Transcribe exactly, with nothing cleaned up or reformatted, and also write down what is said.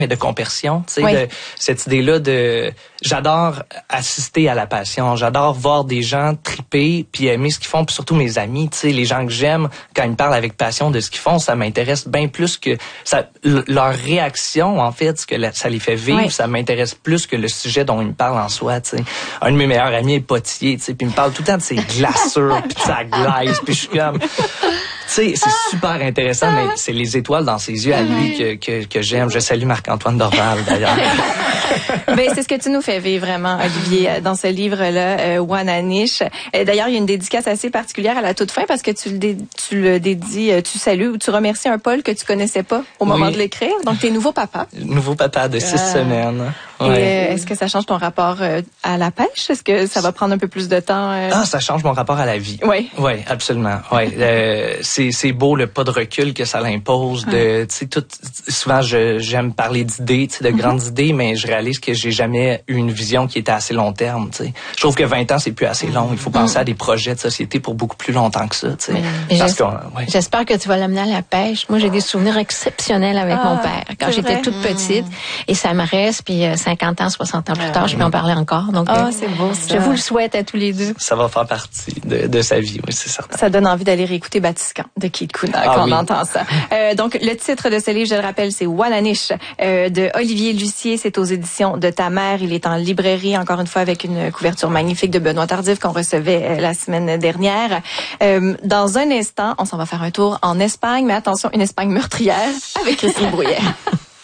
mais de compersion, tu sais, oui. de, cette idée-là de, j'adore assister à la passion, j'adore voir des gens triper puis aimer ce qu'ils font, puis surtout mes amis, tu sais, les gens que j'aime, quand ils me parlent avec passion de ce qu'ils font, ça m'intéresse bien plus que ça, leur réaction, en fait, ce que la, ça les fait vivre, oui. ça m'intéresse plus que le sujet dont ils me parlent en soi, tu sais. Un de mes meilleurs amis est potier, tu sais, puis il me parle tout le temps de ses glaçures puis de sa glace, puis je suis comme... Tu sais, c'est super intéressant, mais c'est les étoiles dans ses yeux à lui que, que, que j'aime. Je salue Marc-Antoine Dorval, d'ailleurs. Ben, c'est ce que tu nous fais vivre vraiment, Olivier, dans ce livre-là, euh, Wananiche. D'ailleurs, il y a une dédicace assez particulière à la toute fin parce que tu le, dé, tu le dédies, tu salues ou tu remercies un Paul que tu connaissais pas au moment oui. de l'écrire. Donc, t'es nouveau papa. Nouveau papa de six euh, semaines. Ouais. Et euh, est-ce que ça change ton rapport euh, à la pêche? Est-ce que ça va prendre un peu plus de temps? Euh... Ah, ça change mon rapport à la vie. Oui. Oui, absolument. Ouais. euh, c'est, c'est beau le pas de recul que ça l'impose. De, tu sais, tout. Souvent, je, j'aime parler d'idées, tu sais, de mm-hmm. grandes idées, mais je réalise que j'ai jamais eu une vision qui était assez long terme. Tu sais, je trouve que vingt ans c'est plus assez long. Il faut penser mm-hmm. à des projets de société pour beaucoup plus longtemps que ça. Tu sais. Mm-hmm. Parce que, ouais. J'espère que tu vas l'amener à la pêche. Moi, j'ai des souvenirs exceptionnels avec ah, mon père quand j'étais vrai? toute petite, mm-hmm. et ça me reste. Puis euh, cinquante ans, soixante ans plus tard, je peux en parler encore. Donc, ah, euh, c'est beau, ça. Je vous le souhaite à tous les deux. Ça va faire partie de, de sa vie, oui, c'est certain. Ça donne envie d'aller réécouter Batiscan de Keith Kuna ah, quand oui. on entend ça. Euh, donc, le titre de ce livre, je le rappelle, c'est Wananiche euh, de Olivier Lucier. C'est aux éditions de Ta Mère. Il est en librairie, encore une fois, avec une couverture magnifique de Benoît Tardif qu'on recevait euh, la semaine dernière. Euh, dans un instant, on s'en va faire un tour en Espagne, mais attention, une Espagne meurtrière avec Christine Brouillère.